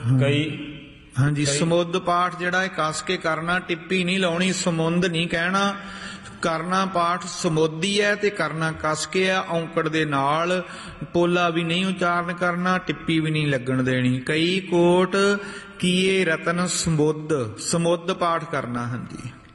कई हाँ जी, समुद पाठ जिहड़ा है कस के करना, टिप्पी नहीं लाउणी, समुंद नहीं कहना। करना पाठ समुदी है ते करना कस के है, औंकड़ दे नाल। पोला भी नहीं उचारण करना, टिप्पी भी नहीं लगन देनी। कई कोट किए रतन समुद, समुद पाठ करना। हाँ जी।